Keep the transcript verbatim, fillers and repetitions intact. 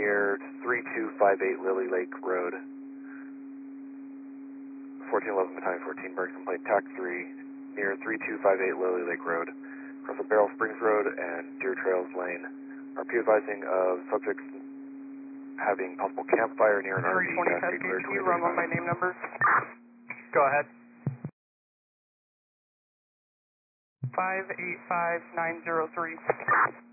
near three two five eight Lily Lake Road. fourteen eleven Battalion fourteen, bird complaint, T A C three, near three two five eight Lily Lake Road, across the Barrel Springs Road and Deer Trails Lane. R P advising of subjects having possible campfire near an R V. Can you run one by name numbers? Go ahead. five eight five nine zero three.